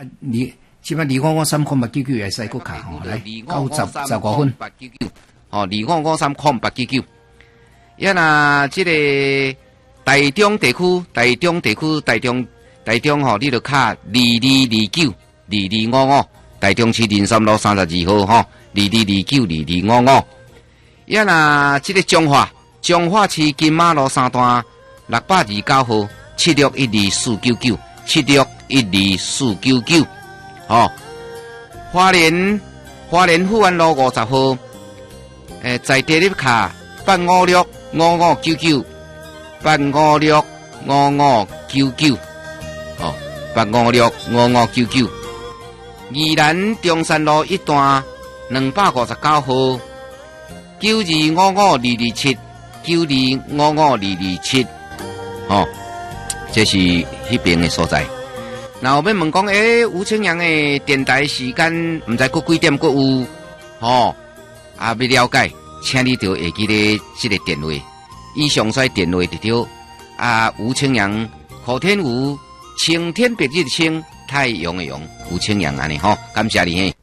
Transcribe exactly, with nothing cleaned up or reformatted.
你即摆二五五三空八九九会使佫卡吼，来九十十五分。 哦，二五五三空八九九。呀那即个台中地区，台中地区，台中台中吼，你著卡二二二九二二五五。台中市林森路三十二號吼，二二二九二二五五。呀那即個彰化，彰化市金馬路三段六百二十九號，七六一二四九九，七六一二四九九。哦，花蓮花蓮富安路五十號，誒在地咧卡八五六五五九九，八五六五五九九，哦，八五六五五九九。宜蘭中山路一段兩百五十九號，九二五五二二七，九二五五二二七，哦，這是迄邊的所在。然後要問講，誒，吳清陽的電台時間，唔知佫幾點佫有，吼，啊，要了解，請你就會記得這個電話，以詳細電話就對。啊，吳清陽，口天吳，青天白日青。太陽的陽，吳清陽安尼吼，感謝你嘿。